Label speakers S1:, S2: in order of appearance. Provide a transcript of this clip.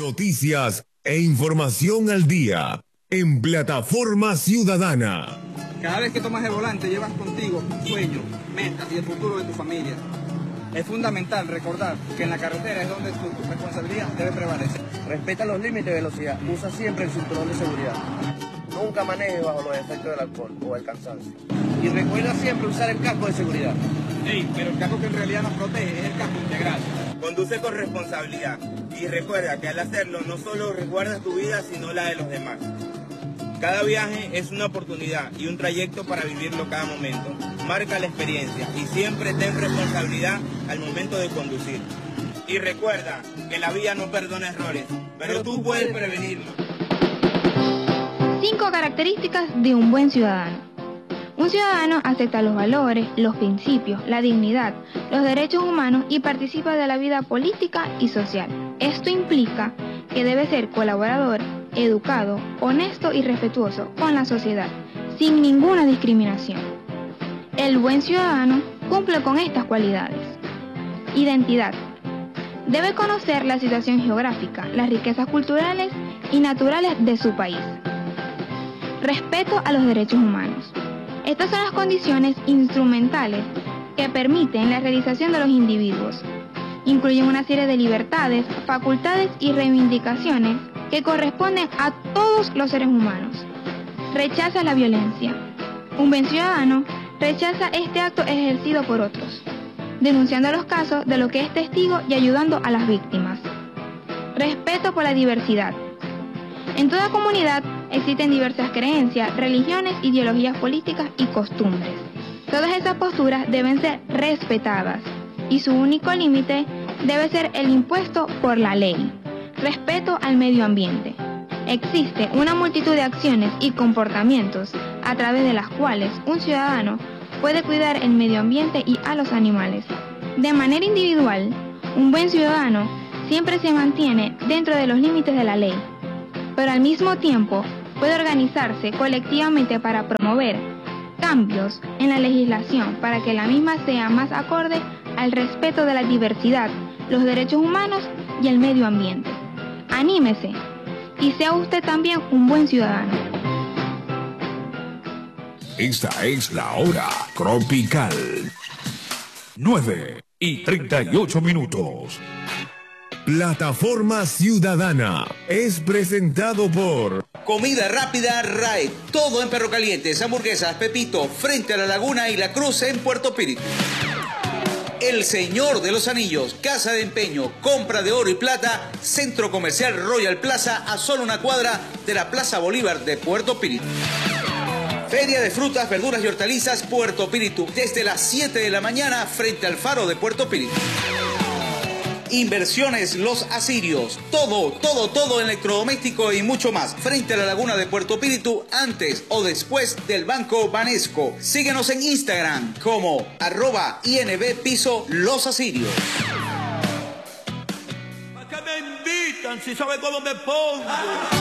S1: Noticias e información al día en Plataforma Ciudadana.
S2: Cada vez que tomas el volante llevas contigo sueños, metas y el futuro de tu familia. Es fundamental recordar que en la carretera es donde tu responsabilidad debe prevalecer.
S3: Respeta los límites de velocidad, usa siempre el cinturón de seguridad. Nunca maneje bajo los efectos del alcohol o el cansancio. Y recuerda siempre usar el casco de seguridad.
S2: Ey, pero el casco que en realidad nos protege es el casco integral.
S4: Conduce con responsabilidad y recuerda que al hacerlo no solo resguardas tu vida, sino la de los demás. Cada viaje es una oportunidad y un trayecto para vivirlo cada momento. Marca la experiencia y siempre ten responsabilidad al momento de conducir. Y recuerda que la vida no perdona errores, pero tú puedes prevenirlo.
S5: 5 características de un buen ciudadano. Un ciudadano acepta los valores, los principios, la dignidad, los derechos humanos y participa de la vida política y social. Esto implica que debe ser colaborador, educado, honesto y respetuoso con la sociedad, sin ninguna discriminación. El buen ciudadano cumple con estas cualidades. Identidad. Debe conocer la situación geográfica, las riquezas culturales y naturales de su país. Respeto a los derechos humanos. Estas son las condiciones instrumentales que permiten la realización de los individuos. Incluyen una serie de libertades, facultades y reivindicaciones que corresponden a todos los seres humanos. Rechaza la violencia. Un buen ciudadano rechaza este acto ejercido por otros, denunciando los casos de lo que es testigo y ayudando a las víctimas. Respeto por la diversidad. En toda comunidad existen diversas creencias, religiones, ideologías políticas y costumbres. Todas esas posturas deben ser respetadas y su único límite debe ser el impuesto por la ley. Respeto al medio ambiente. Existe una multitud de acciones y comportamientos a través de las cuales un ciudadano puede cuidar el medio ambiente y a los animales. De manera individual, un buen ciudadano siempre se mantiene dentro de los límites de la ley, pero al mismo tiempo puede organizarse colectivamente para promover cambios en la legislación para que la misma sea más acorde al respeto de la diversidad, los derechos humanos y el medio ambiente. Anímese y sea usted también un buen ciudadano.
S1: Esta es la hora tropical. 9:38. Plataforma Ciudadana es presentado por
S6: Comida rápida RAE, todo en perro calientes, hamburguesas, Pepito, frente a la Laguna y la Cruz en Puerto Píritu. El Señor de los Anillos, casa de empeño, compra de oro y plata, Centro Comercial Royal Plaza, a solo una cuadra de la Plaza Bolívar de Puerto Píritu. Feria de frutas, verduras y hortalizas, Puerto Píritu, desde las 7 de la mañana frente al faro de Puerto Píritu. Inversiones Los Asirios, todo en electrodoméstico y mucho más, frente a la Laguna de Puerto Píritu, antes o después del Banco Banesco. Síguenos en Instagram como @INB Los Asirios.
S7: ¿Para qué me invitan si saben cómo me pongo?